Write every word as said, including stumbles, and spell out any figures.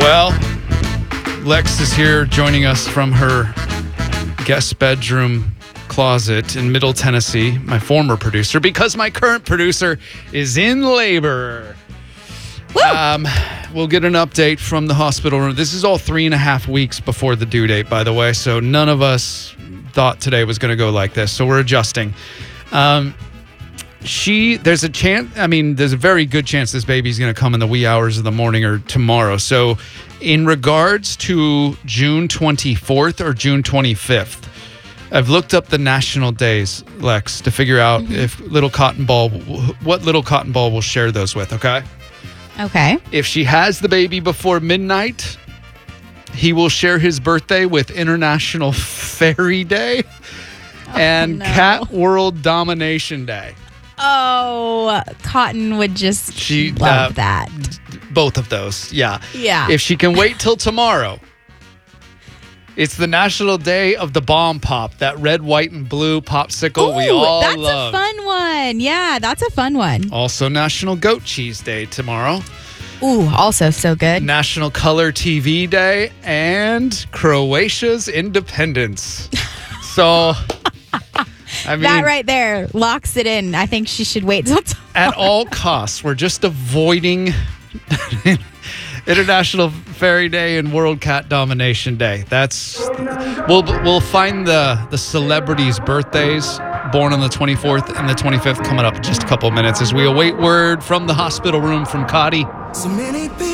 Well, Lex is here joining us from her guest bedroom closet in Middle Tennessee, my former producer, because my current producer is in labor. Woo! Um, we'll get an update from the hospital room. This is all three and a half weeks before the due date, by the way, so none of us thought today was going to go like this, so we're adjusting. Um, she, there's a chance, I mean, there's a very good chance this baby's going to come in the wee hours of the morning or tomorrow. So in regards to June twenty-fourth or June twenty-fifth, I've looked up the national days, Lex, to figure out mm-hmm. if Little Cotton Ball, what Little Cotton Ball will share those with, okay? Okay. If she has the baby before midnight, he will share his birthday with International Fairy Day oh, and no. Cat World Domination Day. Oh, Cotton would just she, love uh, that. Both of those, yeah. Yeah. If she can wait till tomorrow, it's the National Day of the Bomb Pop, that red, white, and blue popsicle Ooh, we all that's love. That's a fun one. Yeah, that's a fun one. Also National Goat Cheese Day tomorrow. Ooh, also so good. National Color T V Day and Croatia's independence. So, I mean, that right there locks it in. I think she should wait till tomorrow. At all costs, we're just avoiding International Fairy Day and World Cat Domination Day. That's we'll we'll find the the celebrities' birthdays born on the twenty-fourth and the twenty-fifth coming up in just a couple of minutes as we await word from the hospital room from Cotty. So many people